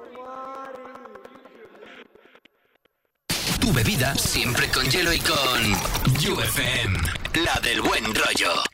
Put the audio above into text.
Tu bebida siempre con hielo y con UFM, la del buen rollo.